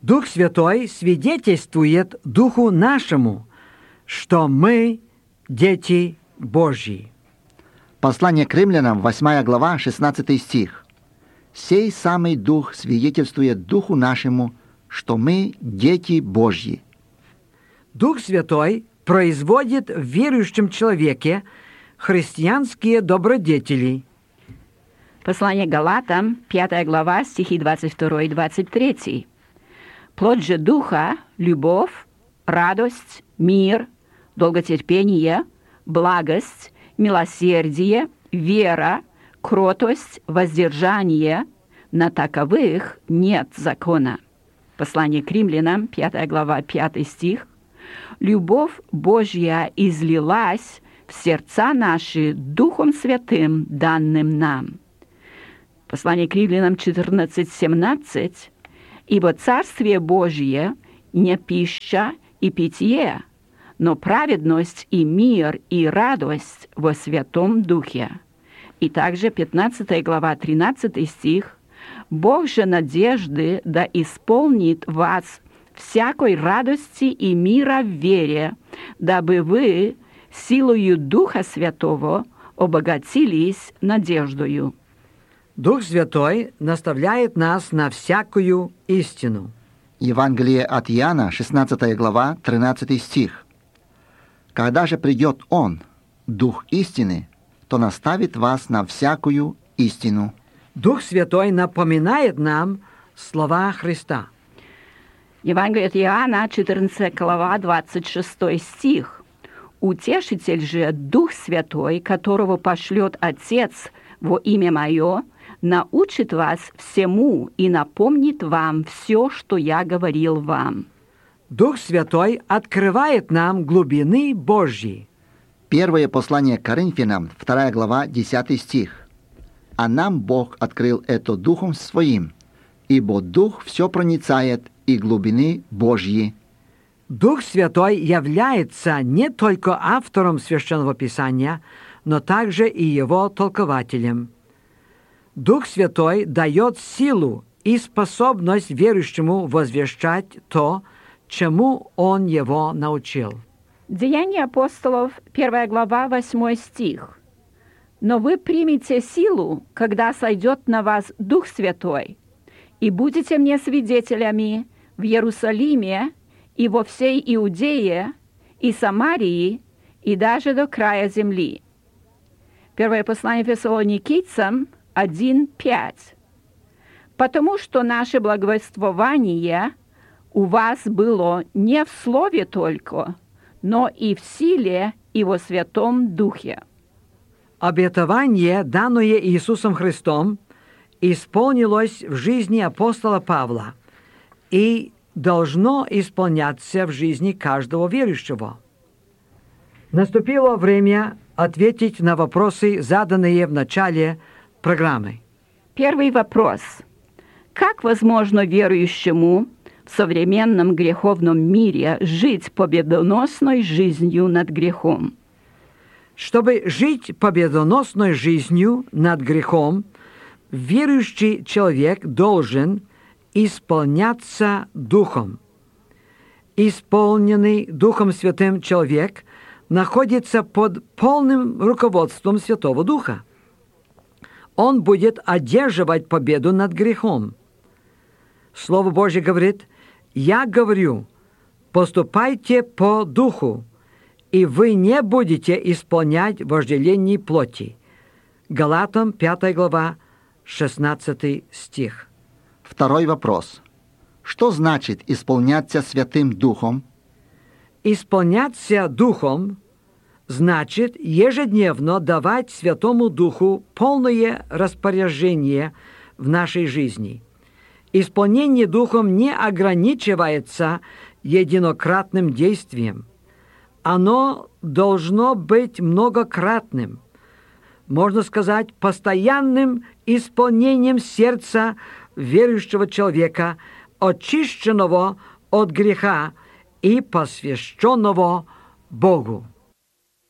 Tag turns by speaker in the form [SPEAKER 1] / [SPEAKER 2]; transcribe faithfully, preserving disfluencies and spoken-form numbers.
[SPEAKER 1] Дух Святой свидетельствует Духу нашему, что мы дети Божьи.
[SPEAKER 2] Послание к римлянам, восьмая глава, шестнадцатый стих. «Сей самый Дух свидетельствует Духу нашему, что мы дети Божьи».
[SPEAKER 1] Дух Святой производит в верующем человеке христианские добродетели.
[SPEAKER 3] Послание Галатам, пятая глава, стихи двадцать второй и двадцать третий. «Плоть же Духа – любовь, радость, мир, долготерпение, благость, милосердие, вера, кротость, воздержание. На таковых нет закона». Послание к римлянам, пятая глава, пятый стих. «Любовь Божья излилась в сердца наши Духом Святым, данным нам». Послание к римлянам четырнадцать семнадцать. «Ибо Царствие Божье не пища и питье, но праведность и мир и радость во Святом Духе». И также пятнадцатая глава, тринадцатый стих. «Бог же надежды да исполнит вас всякой радости и мира в вере, дабы вы силою Духа Святого обогатились надеждою».
[SPEAKER 1] Дух Святой наставляет нас на всякую истину.
[SPEAKER 2] Евангелие от Иоанна, шестнадцатая глава, тринадцатый стих. «Когда же придет Он, Дух истины, то наставит вас на всякую истину».
[SPEAKER 1] Дух Святой напоминает нам слова Христа.
[SPEAKER 3] Евангелие от Иоанна, четырнадцатая глава, двадцать шестой стих. «Утешитель же, Дух Святой, которого пошлет Отец во имя Мое, научит вас всему и напомнит вам все, что я говорил вам».
[SPEAKER 1] Дух Святой открывает нам глубины Божьи.
[SPEAKER 2] Первое послание к Коринфянам, вторая глава, десятый стих. «А нам Бог открыл это Духом Своим, ибо Дух все проницает и глубины Божьи».
[SPEAKER 1] Дух Святой является не только автором Священного Писания, но также и его толкователем. Дух Святой дает силу и способность верующему возвещать то, чему он его научил.
[SPEAKER 3] Деяния апостолов, первая глава, восьмой стих. «Но вы примете силу, когда сойдет на вас Дух Святой, и будете мне свидетелями в Иерусалиме и во всей Иудее и Самарии и даже до края земли». Первое послание Фессалоникийцам один пять. «Потому что наше благовествование у вас было не в слове только, но и в силе и во Святом Духе».
[SPEAKER 1] Обетование, данное Иисусом Христом, исполнилось в жизни апостола Павла и должно исполняться в жизни каждого верующего. Наступило время ответить на вопросы, заданные в начале программы.
[SPEAKER 3] Первый вопрос. Как возможно верующему в современном греховном мире жить победоносной жизнью над грехом?
[SPEAKER 1] Чтобы жить победоносной жизнью над грехом, верующий человек должен исполняться Духом. Исполненный Духом Святым человек находится под полным руководством Святого Духа. Он будет одерживать победу над грехом. Слово Божье говорит: «Я говорю, поступайте по Духу, и вы не будете исполнять вожделений плоти». Галатам, пятая глава, шестнадцатый стих.
[SPEAKER 2] Второй вопрос. Что значит исполняться Святым Духом?
[SPEAKER 1] Исполняться Духом значит ежедневно давать Святому Духу полное распоряжение в нашей жизни. Исполнение Духом не ограничивается единократным действием. Оно должно быть многократным, можно сказать, постоянным исполнением сердца верующего человека, очищенного от греха и посвященного Богу.